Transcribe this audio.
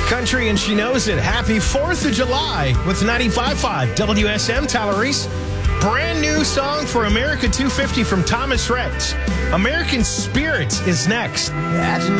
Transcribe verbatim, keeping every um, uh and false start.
Country and she knows it. Happy fourth of July with ninety-five point five W S M Tyler Reese. Brand new song for America two fifty from Thomas Rhett. American Spirit is next.